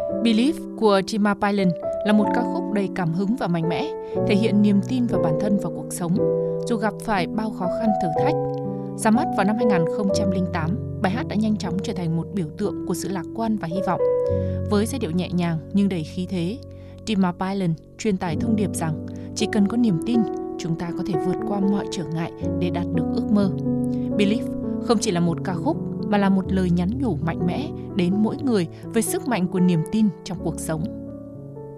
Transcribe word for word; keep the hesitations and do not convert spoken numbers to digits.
Believe của Jim Pailan là một ca khúc đầy cảm hứng và mạnh mẽ, thể hiện niềm tin vào bản thân và cuộc sống, dù gặp phải bao khó khăn thử thách. Ra mắt vào năm hai nghìn không trăm lẻ tám, bài hát đã nhanh chóng trở thành một biểu tượng của sự lạc quan và hy vọng. Với giai điệu nhẹ nhàng nhưng đầy khí thế, Jim Pailan truyền tải thông điệp rằng chỉ cần có niềm tin, chúng ta có thể vượt qua mọi trở ngại để đạt được ước mơ. Believe không chỉ là một ca khúc mà là một lời nhắn nhủ mạnh mẽ đến mỗi người về sức mạnh của niềm tin trong cuộc sống.